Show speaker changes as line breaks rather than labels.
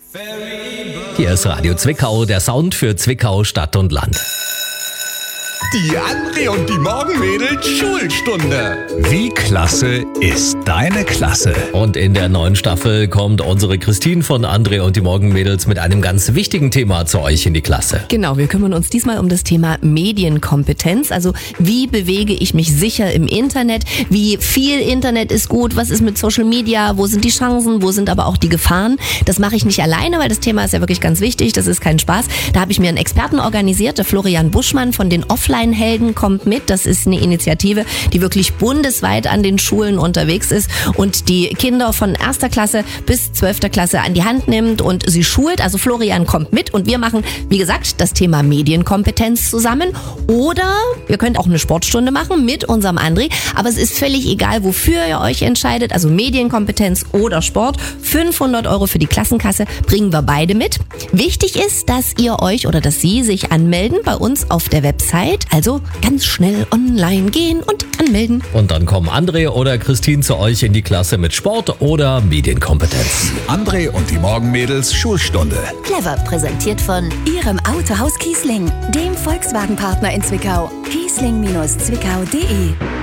Hier ist Radio Zwickau, der Sound für Zwickau, Stadt und Land.
Die André und die Morgenmädels Schulstunde.
Wie klasse ist deine Klasse?
Und in der neuen Staffel kommt unsere Christine von André und die Morgenmädels mit einem ganz wichtigen Thema zu euch in die Klasse.
Genau, wir kümmern uns diesmal um das Thema Medienkompetenz. Also wie bewege ich mich sicher im Internet? Wie viel Internet ist gut? Was ist mit Social Media? Wo sind die Chancen? Wo sind aber auch die Gefahren? Das mache ich nicht alleine, weil das Thema ist ja wirklich ganz wichtig. Das ist kein Spaß. Da habe ich mir einen Experten organisiert. Der Florian Buschmann von den Offline-Helden kommt mit. Das ist eine Initiative, die wirklich bundesweit an den Schulen unterwegs ist und die Kinder von 1. Klasse bis 12. Klasse an die Hand nimmt und sie schult. Also Florian kommt mit und wir machen, wie gesagt, das Thema Medienkompetenz zusammen. Oder ihr könnt auch eine Sportstunde machen mit unserem André. Aber es ist völlig egal, wofür ihr euch entscheidet. Also Medienkompetenz oder Sport. 500 € für die Klassenkasse bringen wir beide mit. Wichtig ist, dass ihr euch oder dass Sie sich anmelden bei uns auf der Website. Also ganz schnell online gehen und anmelden.
Und dann kommen André oder Christine zu euch in die Klasse mit Sport oder Medienkompetenz.
André und die Morgenmädels Schulstunde.
Clever präsentiert von Ihrem Autohaus Kiesling, dem Volkswagen-Partner in Zwickau. Kiesling-Zwickau.de